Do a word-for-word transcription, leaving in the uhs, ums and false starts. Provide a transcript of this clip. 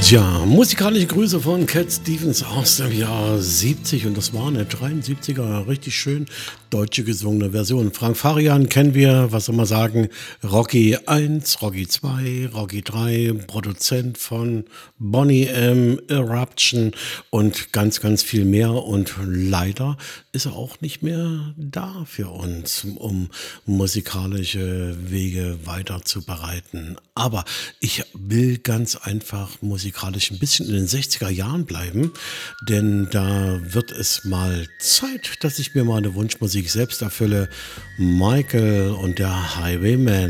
Ja, musikalische Grüße von Cat Stevens aus dem Jahr siebzig und das war eine dreiundsiebziger, richtig schön deutsche gesungene Version. Frank Farian kennen wir, was soll man sagen, Rocky eins, Rocky zwei, Rocky drei, Produzent von Boney M, Eruption und ganz, ganz viel mehr und leider ist er auch nicht mehr da für uns, um musikalische Wege weiter zu bereiten. Aber ich will ganz einfach musikalisch ein bisschen in den sechziger Jahren bleiben, denn da wird es mal Zeit, dass ich mir meine Wunschmusik selbst erfülle. Michael und der Highwayman.